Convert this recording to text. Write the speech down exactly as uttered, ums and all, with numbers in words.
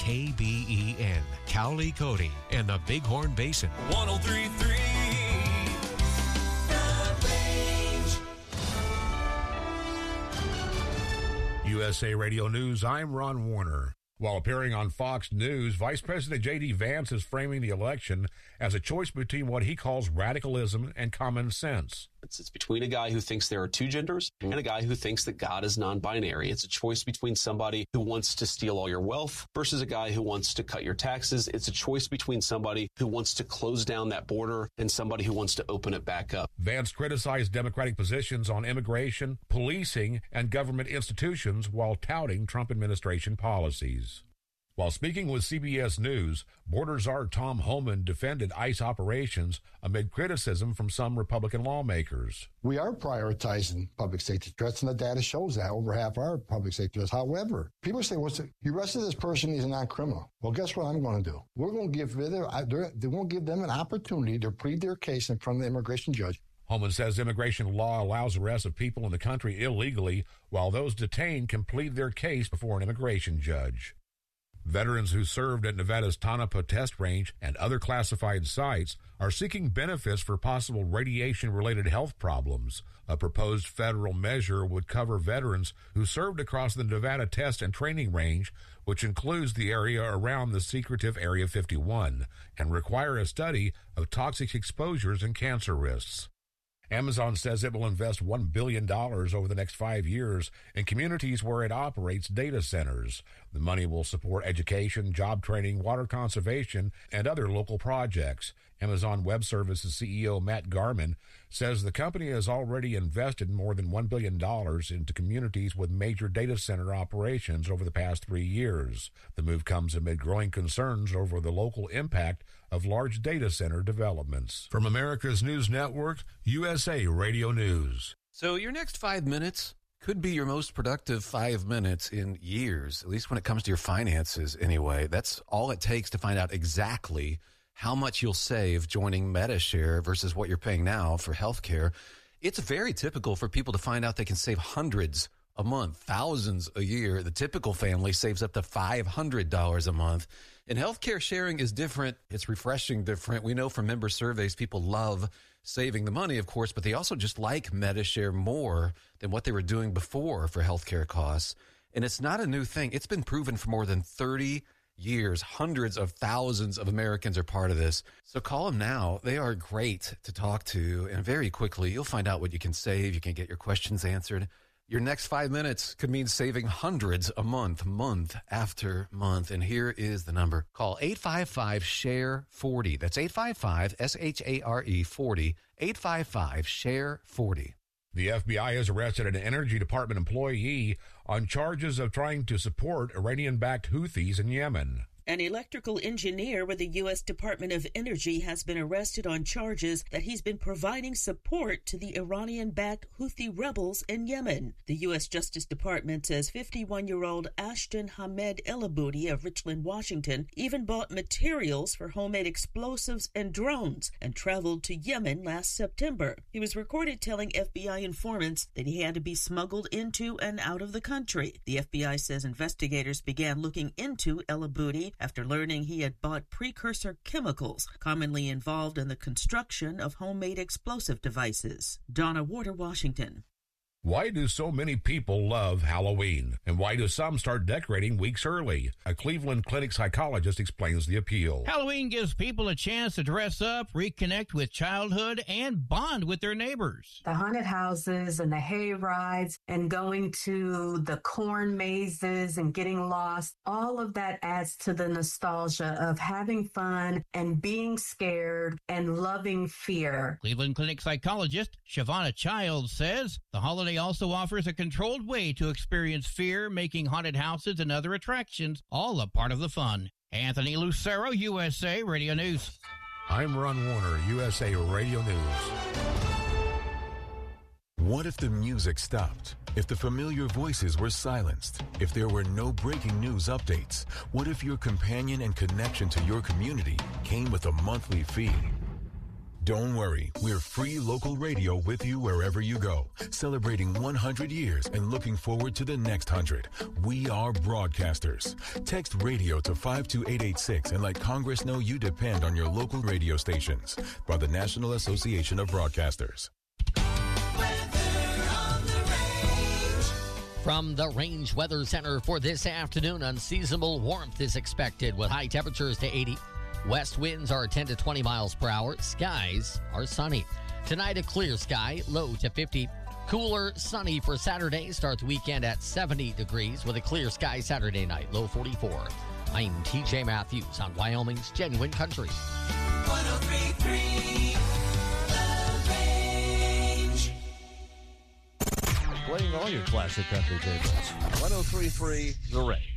K B E N, Cowley, Cody, and the Bighorn Basin. one oh three point three The Range. U S A Radio News, I'm Ron Warner. While appearing on Fox News, Vice President J D. Vance is framing the election as a choice between what he calls radicalism and common sense. It's, it's between a guy who thinks there are two genders and a guy who thinks that God is non-binary. It's a choice between somebody who wants to steal all your wealth versus a guy who wants to cut your taxes. It's a choice between somebody who wants to close down that border and somebody who wants to open it back up. Vance criticized Democratic positions on immigration, policing, and government institutions while touting Trump administration policies. While speaking with C B S News, Border Czar Tom Homan defended ICE operations amid criticism from some Republican lawmakers. We are prioritizing public safety threats, and the data shows that over half our public safety threats. However, people say, "What's well, you arrested this person? He's a non-criminal." Well, guess what I'm going to do? We're going to give they won't give them an opportunity to plead their case in front of the immigration judge. Homan says immigration law allows arrests of people in the country illegally, while those detained can plead their case before an immigration judge. Veterans who served at Nevada's Tonopah Test Range and other classified sites are seeking benefits for possible radiation-related health problems. A proposed federal measure would cover veterans who served across the Nevada Test and Training Range, which includes the area around the secretive Area fifty-one, and require a study of toxic exposures and cancer risks. Amazon says it will invest one billion dollars over the next five years in communities where it operates data centers. The money will support education, job training, water conservation, and other local projects. Amazon Web Services C E O Matt Garman says the company has already invested more than one billion dollars into communities with major data center operations over the past three years. The move comes amid growing concerns over the local impact of large data center developments. From America's News Network, U S A Radio News. So your next five minutes could be your most productive five minutes in years, at least when it comes to your finances anyway. That's all it takes to find out exactly how much you'll save joining Medi-Share versus what you're paying now for healthcare. It's very typical for people to find out they can save hundreds a month, thousands a year. The typical family saves up to five hundred dollars a month. And healthcare sharing is different. It's refreshing different. We know from member surveys, people love saving the money, of course, but they also just like Medi-Share more than what they were doing before for healthcare costs. And it's not a new thing. It's been proven for more than thirty years. Hundreds of thousands of Americans are part of this. So call them now. They are great to talk to. And very quickly, you'll find out what you can save. You can get your questions answered. Your next five minutes could mean saving hundreds a month, month after month. And here is the number. Call eight five five, S H A R E, forty. That's eight five five, S H A R E, forty. eight five five, S H A R E, forty. The F B I has arrested an Energy Department employee on charges of trying to support Iranian-backed Houthis in Yemen. An electrical engineer with the U S Department of Energy has been arrested on charges that he's been providing support to the Iranian-backed Houthi rebels in Yemen. The U S Justice Department says fifty-one-year-old Ashton Hamed El-Aboudi of Richland, Washington, even bought materials for homemade explosives and drones and traveled to Yemen last September. He was recorded telling F B I informants that he had to be smuggled into and out of the country. The F B I says investigators began looking into El-Aboudi after learning he had bought precursor chemicals commonly involved in the construction of homemade explosive devices. Donna Warder, Washington. Why do so many people love Halloween? And why do some start decorating weeks early? A Cleveland Clinic psychologist explains the appeal. Halloween gives people a chance to dress up, reconnect with childhood, and bond with their neighbors. The haunted houses and the hay rides and going to the corn mazes and getting lost, all of that adds to the nostalgia of having fun and being scared and loving fear. Cleveland Clinic psychologist Shavonna Childs says the holiday also offers a controlled way to experience fear, making haunted houses and other attractions all a part of the fun. Anthony Lucero, U S A Radio News. I'm Ron Warner, U S A Radio News. What if the music stopped? If the familiar voices were silenced? If there were no breaking news updates? What if your companion and connection to your community came with a monthly fee? Don't worry, we're free local radio with you wherever you go, celebrating one hundred years and looking forward to the next one hundred. We are broadcasters. Text radio to five two eight eight six and let Congress know you depend on your local radio stations. By the National Association of Broadcasters. From the Range Weather Center for this afternoon, unseasonable warmth is expected with high temperatures to eighty. West winds are ten to twenty miles per hour. Skies are sunny. Tonight, a clear sky, low to fifty. Cooler, sunny for Saturday. Start the weekend at seventy degrees with a clear sky Saturday night, low forty-four. I'm T J Matthews on Wyoming's Genuine Country. one oh three point three The Range. Playing all your classic country favorites. one oh three point three The Range.